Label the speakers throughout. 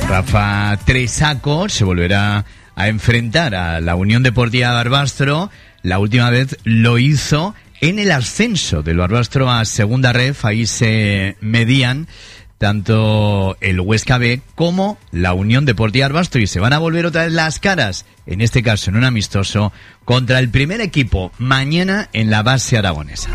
Speaker 1: Rafa Tresacco se volverá a enfrentar a la Unión Deportiva Barbastro. La última vez lo hizo en el ascenso del Barbastro a Segunda Ref. Ahí se medían tanto el Huesca B como la Unión Deportiva Barbastro y se van a volver otra vez las caras, en este caso en un amistoso, contra el primer equipo mañana en la base aragonesa.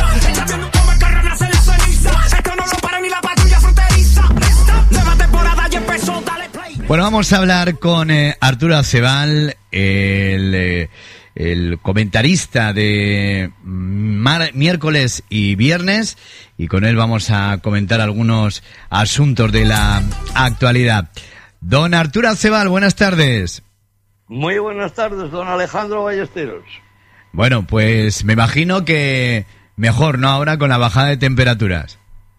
Speaker 1: Bueno, vamos a hablar con Arturo Acebal, el comentarista de miércoles y viernes, y con él vamos a comentar algunos asuntos de la actualidad. Don Arturo Acebal, buenas tardes.
Speaker 2: Muy buenas tardes, don Alejandro Ballesteros.
Speaker 1: Bueno, pues me imagino que mejor, ¿no? Ahora con la bajada de temperaturas.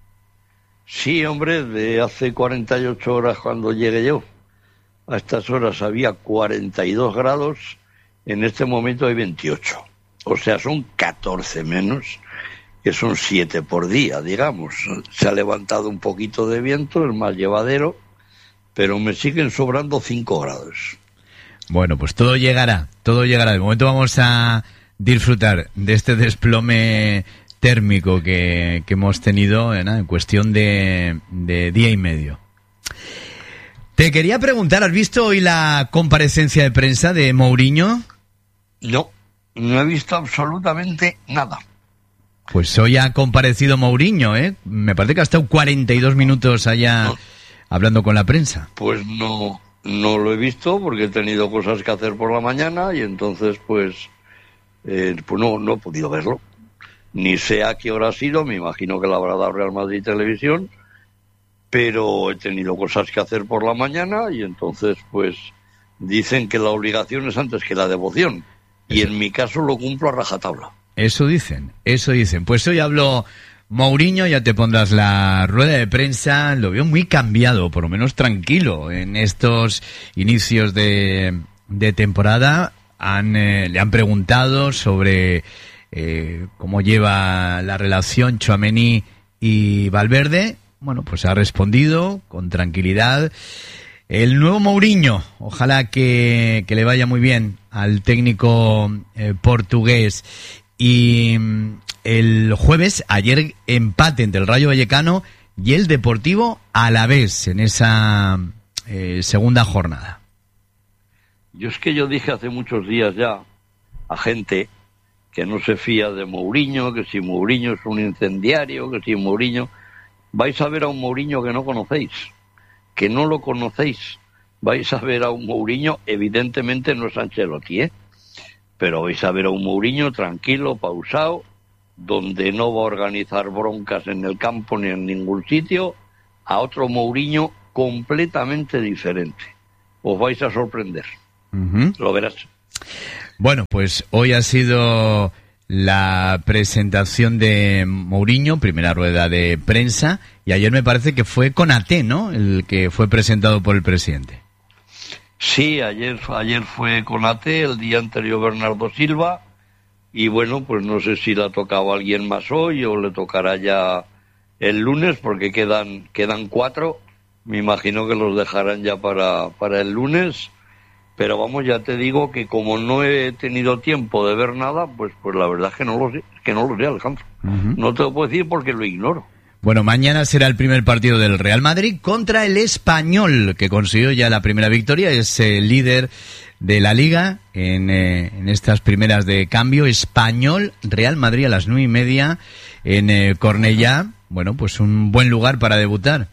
Speaker 2: Sí, hombre, de hace 48 horas cuando llegué yo. A estas horas había 42 grados, en este momento hay 28. O sea, son 14 menos, que son 7 por día, digamos. Se ha levantado un poquito de viento, es más llevadero, pero me siguen sobrando 5 grados.
Speaker 1: Bueno, pues todo llegará, todo llegará. De momento vamos a disfrutar de este desplome térmico que hemos tenido en cuestión de día y medio. Te quería preguntar, ¿has visto hoy la comparecencia de prensa de Mourinho?
Speaker 2: No he visto absolutamente nada.
Speaker 1: Pues hoy ha comparecido Mourinho, ¿eh? Me parece que ha estado 42 minutos allá hablando con la prensa.
Speaker 2: Pues no lo he visto porque he tenido cosas que hacer por la mañana y entonces pues no he podido verlo. Ni sé a qué hora ha sido, me imagino que la habrá dado Real Madrid Televisión, pero he tenido cosas que hacer por la mañana y entonces pues dicen que la obligación es antes que la devoción y en mi caso lo cumplo a rajatabla.
Speaker 1: Eso dicen. Pues hoy habló Mourinho, ya te pondrás la rueda de prensa, lo veo muy cambiado, por lo menos tranquilo en estos inicios de temporada. Le han preguntado sobre cómo lleva la relación Tchouaméni y Valverde. Bueno, pues ha respondido con tranquilidad. El nuevo Mourinho, ojalá que le vaya muy bien al técnico portugués. Y el jueves, ayer, empate entre el Rayo Vallecano y el Deportivo Alavés en esa segunda jornada.
Speaker 2: Yo dije hace muchos días ya a gente que no se fía de Mourinho, que si Mourinho es un incendiario, que si Mourinho... Vais a ver a un Mourinho que no conocéis, que no lo conocéis. Vais a ver a un Mourinho, evidentemente no es Ancelotti, pero vais a ver a un Mourinho tranquilo, pausado, donde no va a organizar broncas en el campo ni en ningún sitio, a otro Mourinho completamente diferente. Os vais a sorprender. Lo verás.
Speaker 1: Bueno, pues hoy ha sido la presentación de Mourinho, primera rueda de prensa, y ayer me parece que fue Konaté, ¿no?, el que fue presentado por el presidente.
Speaker 2: Sí, ayer fue Konaté, el día anterior Bernardo Silva, y bueno, pues no sé si le ha tocado a alguien más hoy o le tocará ya el lunes, porque quedan 4, me imagino que los dejarán ya para el lunes. Pero vamos, ya te digo que como no he tenido tiempo de ver nada, pues la verdad es que no lo sé, Alejandro. No te lo puedo decir porque lo ignoro.
Speaker 1: Bueno, mañana será el primer partido del Real Madrid contra el Español, que consiguió ya la primera victoria, es el líder de la Liga en estas primeras de cambio. Español, Real Madrid a las 9:30 en Cornellá. Bueno, pues un buen lugar para debutar.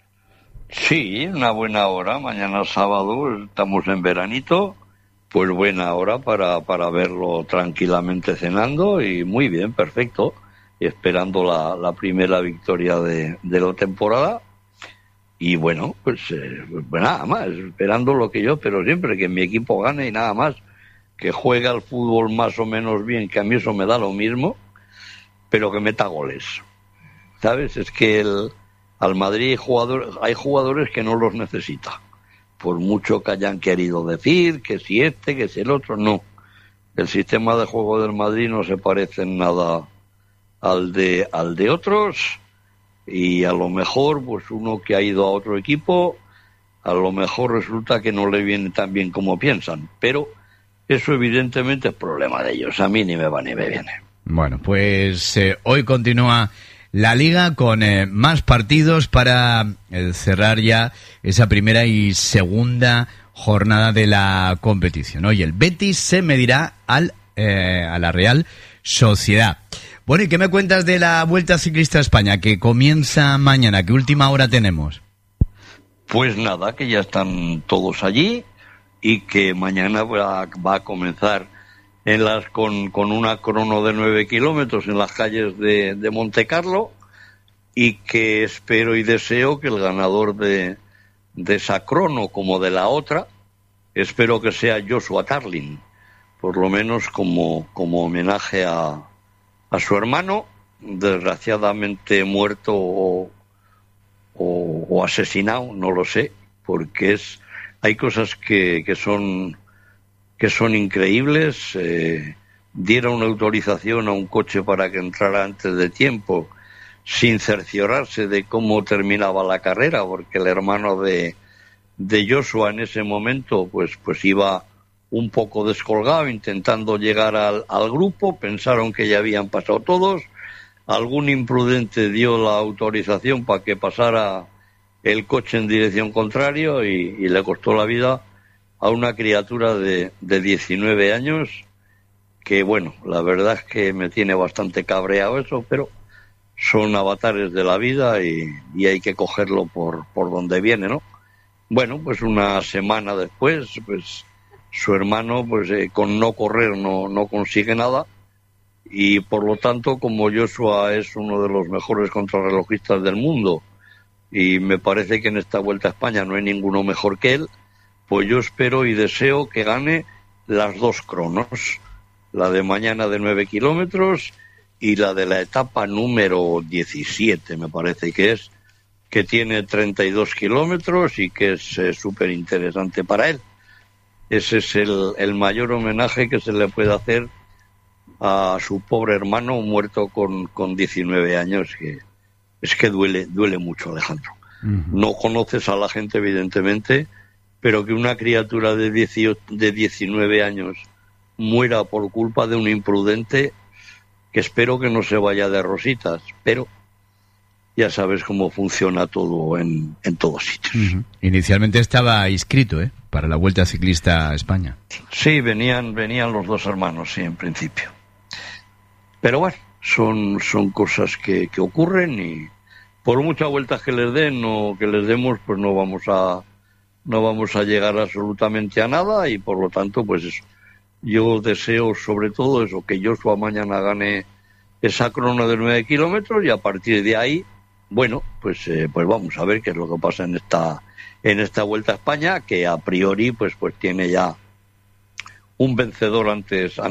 Speaker 2: Sí, una buena hora. Mañana sábado, estamos en veranito, pues buena hora para verlo tranquilamente cenando y muy bien, perfecto. Esperando la primera victoria de la temporada y bueno, pues nada más, esperando lo que yo espero siempre, que mi equipo gane y nada más, que juegue al fútbol más o menos bien, que a mí eso me da lo mismo, pero que meta goles. ¿Sabes? Es que al Madrid hay jugadores que no los necesita, por mucho que hayan querido decir que si que si el otro, no. El sistema de juego del Madrid no se parece en nada al de otros, y a lo mejor pues uno que ha ido a otro equipo a lo mejor resulta que no le viene tan bien como piensan, pero eso evidentemente es problema de ellos, a mí ni me va ni me viene.
Speaker 1: Bueno, pues hoy continúa la Liga con más partidos para cerrar ya esa primera y segunda jornada de la competición. Hoy el Betis se medirá a la Real Sociedad. Bueno, ¿y qué me cuentas de la Vuelta Ciclista a España, que comienza mañana? ¿Qué última hora tenemos?
Speaker 2: Pues nada, que ya están todos allí y que mañana va a comenzar con una crono de 9 kilómetros en las calles de Montecarlo, y que espero y deseo que el ganador de esa crono como de la otra, espero que sea Joshua Tarling, por lo menos como homenaje a su hermano, desgraciadamente muerto o asesinado, no lo sé, porque hay cosas que son increíbles. Dieron una autorización a un coche para que entrara antes de tiempo, sin cerciorarse de cómo terminaba la carrera, porque el hermano de Joshua en ese momento pues iba un poco descolgado intentando llegar al grupo. Pensaron que ya habían pasado todos, algún imprudente dio la autorización para que pasara el coche en dirección contraria y le costó la vida a una criatura de 19 años, que bueno, la verdad es que me tiene bastante cabreado eso, pero son avatares de la vida y hay que cogerlo por donde viene, ¿no? Bueno, pues una semana después, pues su hermano, pues con no correr no consigue nada, y por lo tanto, como Joshua es uno de los mejores contrarrelojistas del mundo, y me parece que en esta Vuelta a España no hay ninguno mejor que él, pues yo espero y deseo que gane las dos cronos, la de mañana de 9 kilómetros y la de la etapa número 17, me parece que tiene 32 kilómetros y que es súper interesante para él. Ese es el mayor homenaje que se le puede hacer a su pobre hermano muerto con 19 años, que es que duele mucho, Alejandro. Uh-huh. No conoces a la gente, evidentemente, pero que una criatura de 19 años muera por culpa de un imprudente, que espero que no se vaya de rositas, pero ya sabes cómo funciona todo en todos sitios.
Speaker 1: Uh-huh. Inicialmente estaba inscrito, para la Vuelta Ciclista a España.
Speaker 2: Sí, venían los dos hermanos, sí, en principio. Pero bueno, son cosas que ocurren, y por muchas vueltas que les den o que les demos, pues no vamos a llegar absolutamente a nada, y por lo tanto, pues eso. Yo deseo sobre todo eso, que Joshua mañana gane esa crono de 9 kilómetros, y a partir de ahí, bueno, pues vamos a ver qué es lo que pasa en esta Vuelta a España, que a priori pues tiene ya un vencedor antes